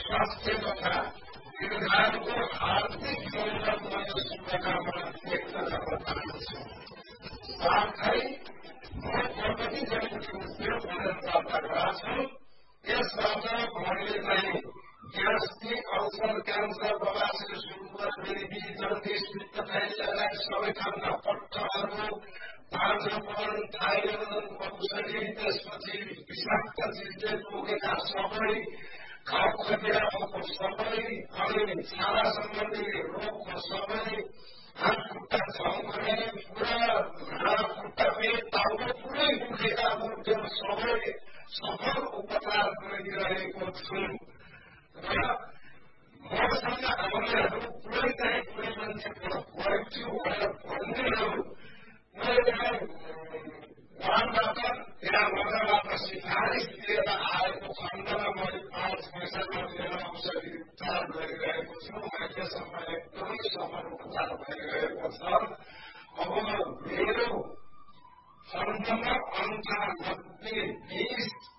स्वास्थ्य तथा दीर्घायुको हार्दिक जीवनमय शुभकामना व्यक्त गर्न चाहन्छु। साथै म प्रगति जनित प्राप्त गर्छु। यसबाट मैले चाहिँ गृहस्थी अवसर क्यान्सर बवासिर सुगर बेबी जन्डिस पित्त लगायत सबै खालका पट्टहरू पाँचपन थाइरोइड औषधि त्यसपछि विषाक्त चिजले पुगेका सबै घाउ खटिराको सबै अनि छाला सम्बन्धी रोगको सबै हात खुट्टा छाउने पुरा खुट्टा पेट टाउको पुरै दुखेका मुख्य सबै सफल उपचार गरिरहेको छु। र मसँग आउनेहरू पुरै चाहिँ कुनै मान्छेको पढ्छु भनेर भन्नेहरू उहाँबाट त्यहाँ मजाबाट सिफारिस दिएर आएको खण्डमा मैले 5 पैसामा लिएर औषधि उपचार गरिरहेको छु। अहिलेसम्म एकदमै सफल उपचार भइरहेको छ। अब मेरो खण्डमा 95, 20